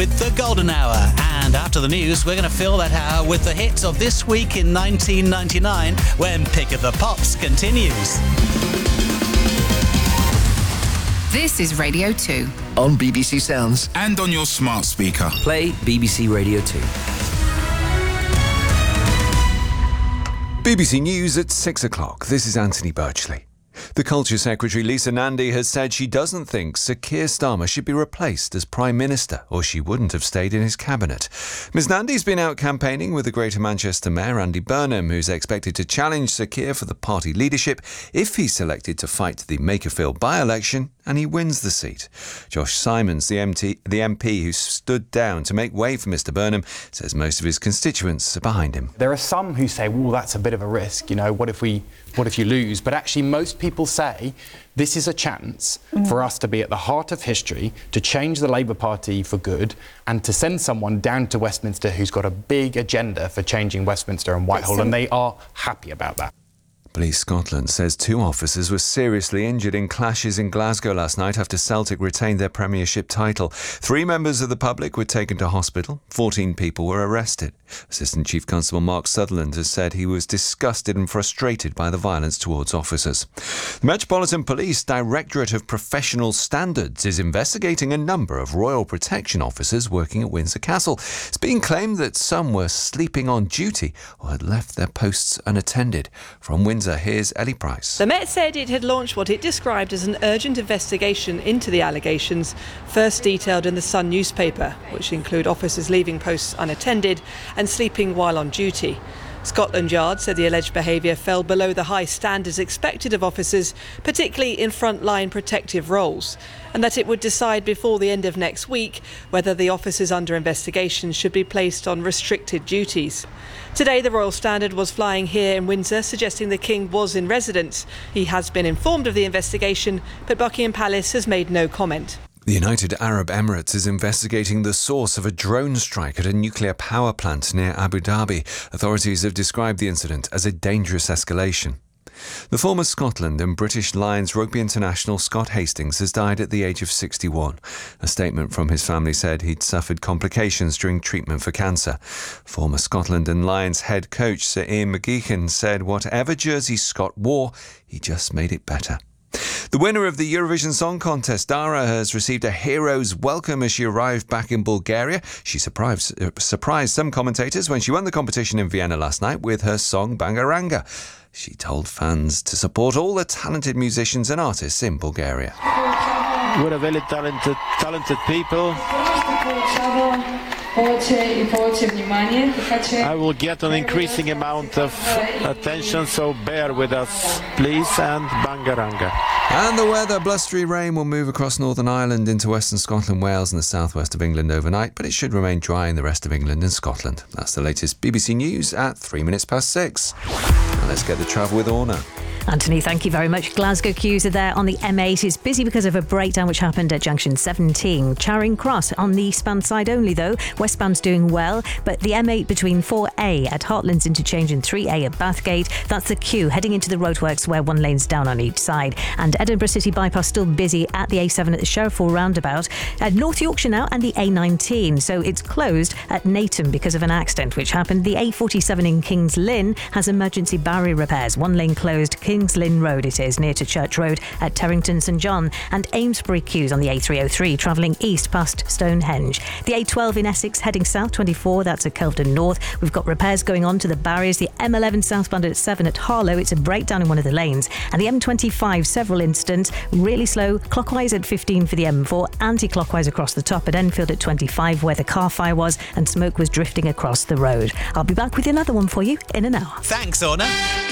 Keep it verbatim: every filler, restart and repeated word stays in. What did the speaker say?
with the Golden Hour. And after the news, we're going to fill that hour with the hits of this week in nineteen ninety-nine when Pick of the Pops continues. This is Radio two. On B B C Sounds. And on your smart speaker. Play B B C Radio two. B B C News at six o'clock. This is Anthony Birchley. The Culture Secretary Lisa Nandy has said she doesn't think Sir Keir Starmer should be replaced as Prime Minister, or she wouldn't have stayed in his cabinet. Miz Nandy's been out campaigning with the Greater Manchester Mayor Andy Burnham, who's expected to challenge Sir Keir for the party leadership if he's selected to fight the Makerfield by-election and he wins the seat. Josh Simons, the M T, the M P who stood down to make way for Mr Burnham, says most of his constituents are behind him. There are some who say, well, that's a bit of a risk, you know, what if we, what if you lose? But actually most people say this is a chance mm. for us to be at the heart of history, to change the Labour Party for good, and to send someone down to Westminster who's got a big agenda for changing Westminster and Whitehall, and they are happy about that. Police Scotland says two officers were seriously injured in clashes in Glasgow last night after Celtic retained their Premiership title. Three members of the public were taken to hospital. Fourteen people were arrested. Assistant Chief Constable Mark Sutherland has said he was disgusted and frustrated by the violence towards officers. The Metropolitan Police Directorate of Professional Standards is investigating a number of Royal Protection officers working at Windsor Castle. It's been claimed that some were sleeping on duty or had left their posts unattended. From Windsor, here's Ellie Price. The Met said it had launched what it described as an urgent investigation into the allegations, first detailed in the Sun newspaper, which include officers leaving posts unattended and sleeping while on duty. Scotland Yard said the alleged behaviour fell below the high standards expected of officers, particularly in frontline protective roles, and that it would decide before the end of next week whether the officers under investigation should be placed on restricted duties. Today, the Royal Standard was flying here in Windsor, suggesting the King was in residence. He has been informed of the investigation, but Buckingham Palace has made no comment. The United Arab Emirates is investigating the source of a drone strike at a nuclear power plant near Abu Dhabi. Authorities have described the incident as a dangerous escalation. The former Scotland and British Lions rugby international Scott Hastings has died at the age of sixty-one. A statement from his family said he'd suffered complications during treatment for cancer. Former Scotland and Lions head coach Sir Ian McGeechan said whatever jersey Scott wore, he just made it better. The winner of the Eurovision Song Contest, Dara, has received a hero's welcome as she arrived back in Bulgaria. She surprised, uh, surprised some commentators when she won the competition in Vienna last night with her song Bangaranga. She told fans to support all the talented musicians and artists in Bulgaria. We're a very talented, talented people. I will get an increasing amount of attention, so bear with us, please, and Bangaranga. And the weather, blustery rain will move across Northern Ireland into western Scotland, Wales and the southwest of England overnight, but it should remain dry in the rest of England and Scotland. That's the latest B B C News at three minutes past six. Now let's get the travel with Orna. Anthony, thank you very much. Glasgow queues are there on the M eight. It's busy because of a breakdown which happened at junction seventeen. Charing Cross on the eastbound side only though. Westbound's doing well, but the M eight between four A at Heartlands interchange and three A at Bathgate, that's the queue heading into the roadworks where one lane's down on each side. And Edinburgh City Bypass still busy at the A seven at the Sherford roundabout. At North Yorkshire now and the A nineteen, so it's closed at Natham because of an accident which happened. The A forty-seven in Kings Lynn has emergency barrier repairs. One lane closed, Kings Lynn Road it is, near to Church Road at Terrington St John, and Amesbury queues on the A three oh three travelling east past Stonehenge. The A twelve in Essex heading south twenty-four, that's at Kelvedon North. We've got repairs going on to the barriers. The M eleven southbound at seven at Harlow, it's a breakdown in one of the lanes. And the M twenty-five, several incidents, really slow, clockwise at fifteen for the M four, anti-clockwise across the top at Enfield at twenty-five where the car fire was and smoke was drifting across the road. I'll be back with another one for you in an hour. Thanks, Orna.